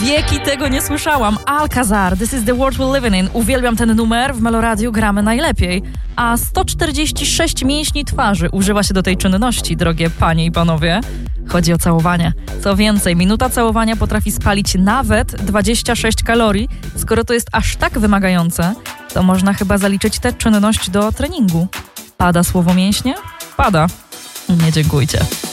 wieki tego nie słyszałam. Alcazar, This is the world we're living in. Uwielbiam ten numer, w Meloradiu gramy najlepiej. A 146 mięśni twarzy używa się do tej czynności, drogie panie i panowie. Chodzi o całowanie. Co więcej, minuta całowania potrafi spalić nawet 26 kalorii. Skoro to jest aż tak wymagające, to można chyba zaliczyć tę czynność do treningu. Pada słowo mięśnie? Pada. Nie dziękujcie.